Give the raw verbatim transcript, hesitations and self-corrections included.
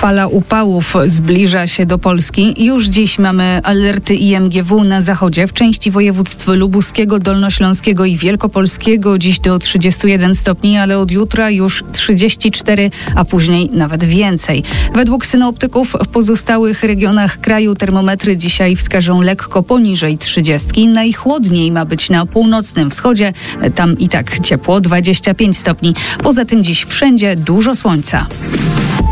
Fala upałów zbliża się do Polski. Już dziś mamy alerty I M G W na zachodzie. W części województw lubuskiego, dolnośląskiego i wielkopolskiego dziś do trzydziestu jeden stopni, ale od jutra już trzydzieści cztery, a później nawet więcej. Według synoptyków w pozostałych regionach kraju termometry dzisiaj wskażą lekko poniżej trzydziestki. Najchłodniej ma być na północnym wschodzie. Tam i tak ciepło, dwadzieścia pięć stopni. Poza tym dziś wszędzie dużo słońca.